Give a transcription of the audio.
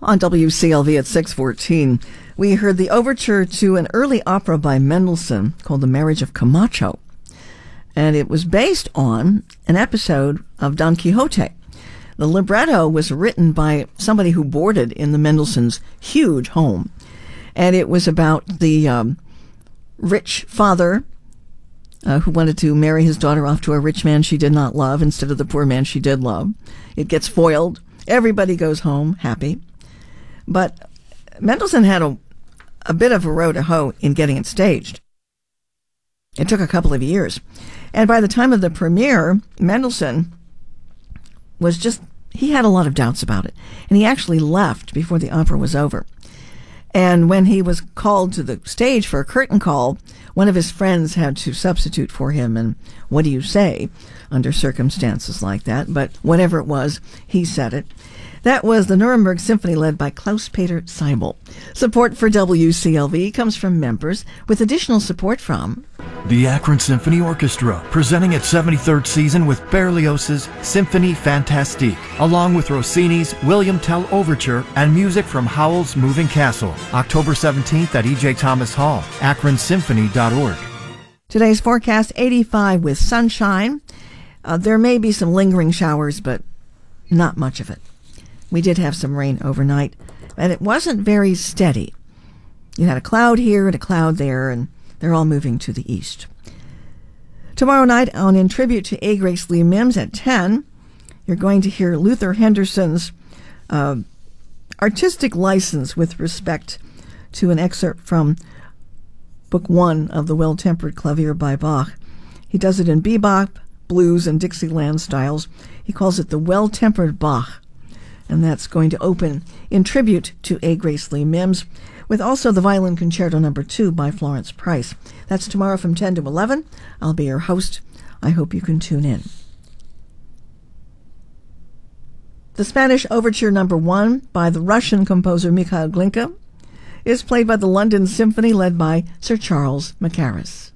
On WCLV at 6:14, we heard the overture to an early opera by Mendelssohn called The Marriage of Camacho. And it was based on an episode of Don Quixote. The libretto was written by somebody who boarded in the Mendelssohn's huge home. And it was about the rich father who wanted to marry his daughter off to a rich man she did not love instead of the poor man she did love. It gets foiled. Everybody goes home happy. But Mendelssohn had a bit of a row to hoe in getting it staged. It took a couple of years. And by the time of the premiere, Mendelssohn he had a lot of doubts about it. And he actually left before the opera was over. And when he was called to the stage for a curtain call, one of his friends had to substitute for him. And what do you say under circumstances like that? But whatever it was, he said it. That was the Nuremberg Symphony led by Klaus-Peter Seibel. Support for WCLV comes from members, with additional support from the Akron Symphony Orchestra, presenting its 73rd season with Berlioz's Symphonie Fantastique, along with Rossini's William Tell Overture and music from Howell's Moving Castle. October 17th at E.J. Thomas Hall, akronsymphony.org. Today's forecast, 85 with sunshine. There may be some lingering showers, but not much of it. We did have some rain overnight, and it wasn't very steady. You had a cloud here and a cloud there, and they're all moving to the east. Tomorrow night, on In Tribute to A. Grace Lee Mims at 10, you're going to hear Luther Henderson's artistic license with respect to an excerpt from Book 1 of the Well-Tempered Clavier by Bach. He does it in bebop, blues, and Dixieland styles. He calls it the Well-Tempered Bach. And that's going to open in tribute to A. Grace Lee Mims, with also the Violin Concerto No. 2 by Florence Price. That's tomorrow from 10 to 11. I'll be your host. I hope you can tune in. The Spanish Overture No. 1 by the Russian composer Mikhail Glinka is played by the London Symphony led by Sir Charles Mackerras.